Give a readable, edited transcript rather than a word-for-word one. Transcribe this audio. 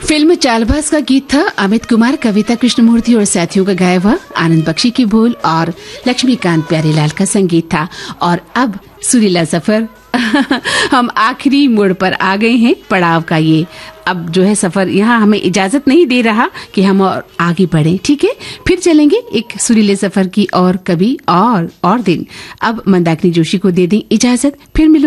Film Chaalbaaz का गीत था। अमित कुमार, कविता कृष्णमूर्ति और साथियों का गाया हुआ, आनंद बख्शी की बोल और लक्ष्मीकांत प्यारेलाल का संगीत था। और अब सुरीला सफर हम आखिरी मोड़ पर आ गए हैं। पड़ाव का ये अब जो है सफर यहाँ हमें इजाजत नहीं दे रहा कि हम और आगे बढ़ें। ठीक है, फिर चलेंगे एक सुरीले सफर की और कभी और दिन। अब मंदाकिनी जोशी को दे दें इजाजत, फिर मिलूं